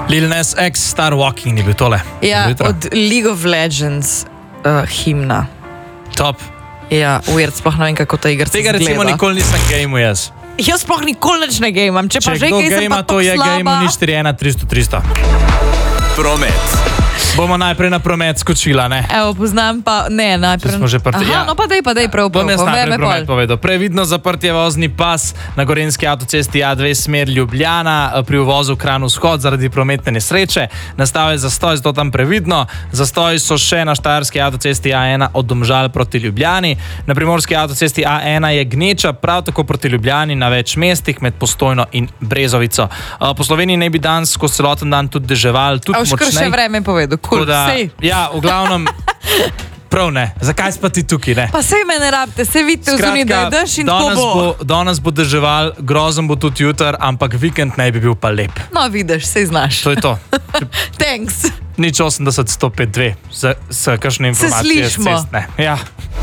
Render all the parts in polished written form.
Lil Nas X, Star Walking ni bil tole. Ja, od League of Legends himna. Top. Ja, weird, sploh ne vem, kako ta igra se Tega zgleda. recimo nikoli nisem gameu jaz. Jaz sploh nikoli nič ne gamam. Če pa že kdo kaj sem gamea, pa to tako je slaba. gameu, ni 4-1, 300. Promet. Bomo najprej na promet skočila, ne? Evo, poznam pa, ne, najprej. Smo že prti. Aha, no pa dej prav. Bom jaz najprej promet pol. povedal. Previdno zaprtje vozni pas na Gorenjski avtocesti A2 smer Ljubljana pri uvozu Kranj-Vzhod zaradi prometne nesreče. Nastal je zastoj, zato tam previdno. Zastoji so še na Štajerski avtocesti A1 od Domžal proti Ljubljani. Na Primorski avtocesti A1 je gneča, prav tako proti Ljubljani na več mestih med Postojno in Brezovico. Po Sloveniji naj bi danes skozi celoten dan tudi deževal, tudi A už kar še vreme povedal. Cool, sej. Ja, v glavnem, prav ne. Zakaj pa ti tukaj, ne? Pa sej me ne rabite, sej vidite vzuni, da je dež in tako bo. Danes bo deževal, grozen bo tudi jutr, ampak vikend naj bi bil pa lep. No, vidiš, sej znaš. To je to. Thanks. Nič 80, 105, 2. S kakšne informacije Se slišmo. cestne. Ja.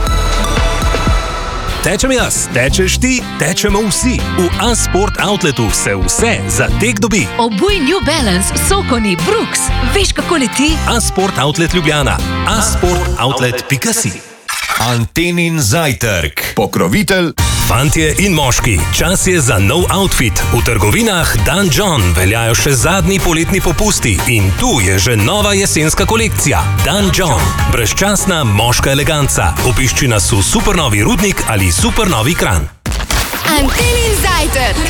Tečem jaz, tečeš ti, tečemo vsi. V A-Sport Outletu se vse za tek dobi. Obuj New Balance, Sokoni, Brooks. Veš, kako leti? A-Sport Outlet Ljubljana. asportoutlet.si. Antenin zajtrk. Pokrovitelj. Fantje in moški, čas je za nov outfit. V trgovinah Dan John veljajo še zadnji poletni popusti in tu je že nova jesenska kolekcija. Dan John. Brezčasna moška eleganca. Obišči nas v Supernovi Rudnik ali Supernovi Kranj. Antenin zajtrk.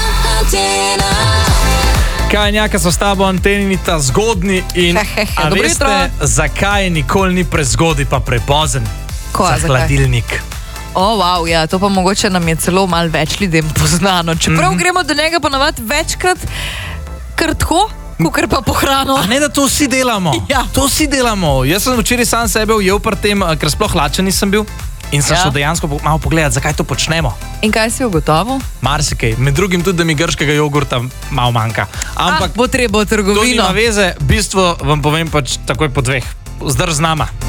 Kaj njaka so s tabo Anteninita zgodni in a dobro veste, jutro. zakaj nikoli ni prezgodaj pa prepozen? Zakaj? Za hladilnik. Wow, ja, to pa mogoče nam je celo malo več ljudem poznano. Čeprav gremo do njega ponovati večkrat, kar tako, kakor pa po hrano. A ne, da to vsi delamo. Ja. To vsi delamo. Jaz sem včeraj sam sebe ujel pri tem, ker sploh lačen nisem bil. In sem šel dejansko malo pogledati, zakaj to počnemo. In kaj si ugotovil? Marsikaj. Med drugim tudi, da mi grškega jogurta malo manjka. Ampak bo treba v to trgovino. nima veze. V bistvu vam povem pač takoj po dveh. Zdrž z nama.